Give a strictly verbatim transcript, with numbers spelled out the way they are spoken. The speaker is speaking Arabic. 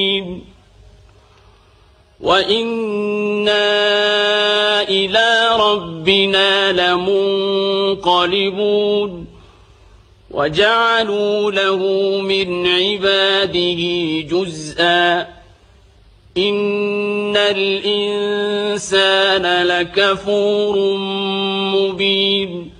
وإنا إلى ربنا لمنقلبون وجعلوا له من عباده جزءا إن الإنسان لكفور مبين